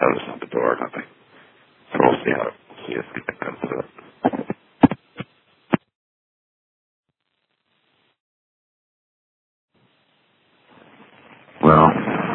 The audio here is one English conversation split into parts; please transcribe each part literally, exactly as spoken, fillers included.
notice on the door, nothing. So we'll see how, we'll see if anything comes to it. Well,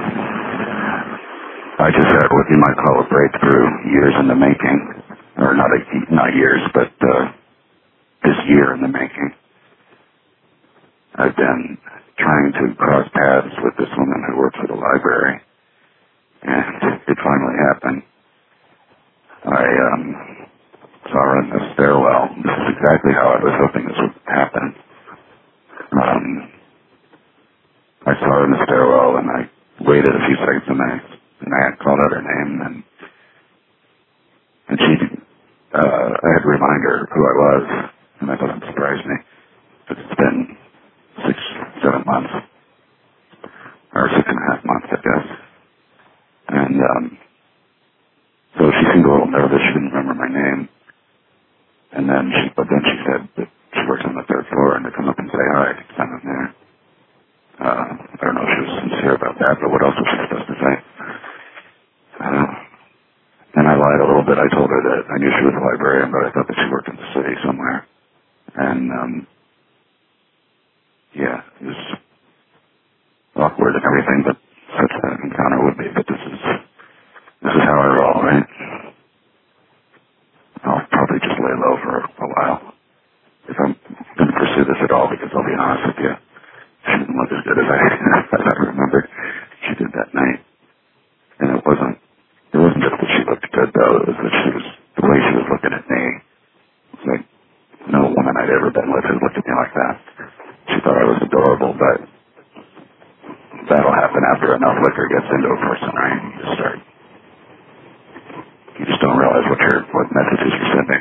I just had what you might call a breakthrough, years in the making. Or not a, not years, but uh, this year in the making. I've been trying to cross paths with this woman who works at the library, and it finally happened. I um, saw her in the stairwell. This is exactly how I was hoping this would happen. Um, I saw her in the stairwell, and I waited a few seconds, and I, and I had called out her name, and and she, uh, I had to remind her who I was, and that doesn't surprise me. It's been six, seven months, or six and a half months, I guess. And um, so she seemed a little nervous. She didn't remember my name. And then she, but then she said that she works on the third floor and to come up and say hi because I'm in there. Uh, I don't know if she was sincere about that, but what else was she supposed to say? Uh, and I lied a little bit. I told her that I knew she was a librarian, but I thought that she worked in the city somewhere. And um, yeah, it was awkward and everything, but such an encounter would be. But this is this is how I roll, right? I'll probably just lay low for a while if I'm going to pursue this at all, because I'll be honest with you, she didn't look as good as I as I remembered she did that night. And it wasn't it wasn't just that she looked good though; it was that she was the way she was looking at me. It's like no woman I'd ever been with had looked at me like that. She thought I was adorable, but that'll happen after enough liquor gets into a person, right? You just start, you just don't realize what your what messages you're sending.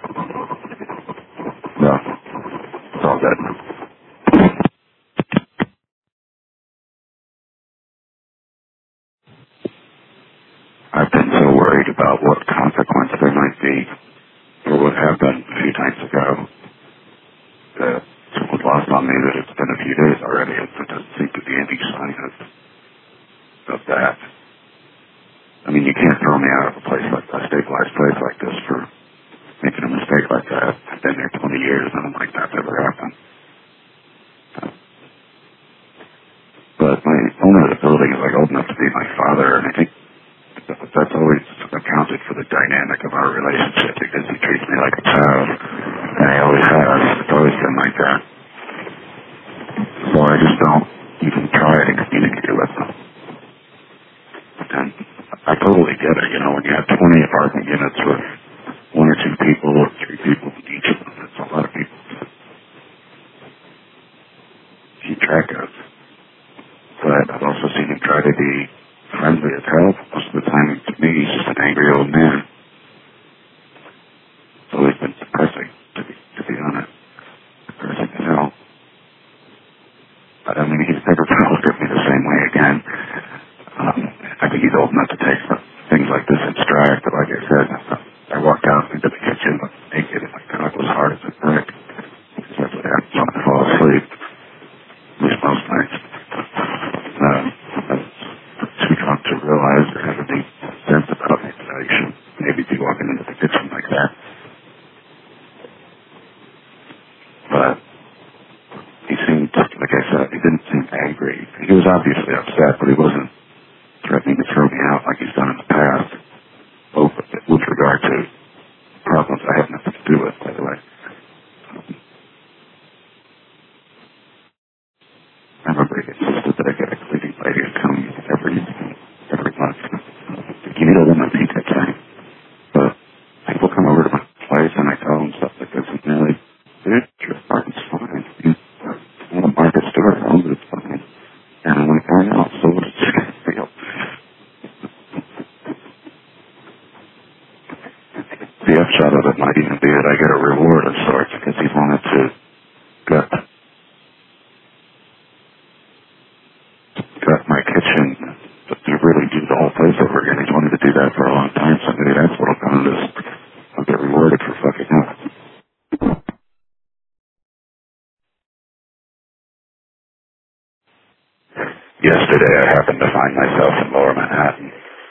No, it's all good. I've been so worried about what consequence there might be for what happened a few nights ago that it was lost on me that it's been a few days already. It doesn't seem to be any sign of, of that. I mean, you can't throw me out of a place like a stabilized place like this for making a mistake like that. I've been there twenty years, and nothing like that's ever happened. Uh, but my owner of the building is like old enough to be my father, and I think that's always accounted for the dynamic of our relationship because he treats me like a child, and he always has. It's always been like that. So I just don't even try to communicate with them. And I totally get it, you know, when you have twenty apartment units with one or two people or three people in each of them, it's a lot of people to keep track of. But I've also seen him try to be friendly as hell. Most of the time, to me, he's just an angry old man. It's always been depressing, to be, to be honest. Depressing as hell. But I mean, he's never going to look at me the same way again. Um, I think he's old enough to take things like this in stride, but like I said, I walked out into the kitchen naked and my cock was hard as a brick. Because that's what happens when I fall asleep. At least most nights. Um, I was too drunk to realize or have any sense about it that I should maybe be walking into the kitchen like that. But he seemed, like I said, he didn't seem angry. He was obviously upset, but he wasn't threatening to throw me out like he's done in the past. Both with regard to problems I have nothing to do with, by the way. Um, I remember he insisted that I get a cleaning lady to come every every month. You need a woman to eat that time. But people come over to my place and I tell them stuff like this and they're like, dude, your apartment's fine. You want to market store at home, but it's fine. And I'm like, I know, so what is it going to feel? The upshot of it might even be that I get a reward of sorts because he wanted to gut, gut my kitchen, but to really do the whole place over again. He's wanted to do that for a long time, so maybe that's what'll come to this. I'll get rewarded for fucking up. Yesterday I happened to find myself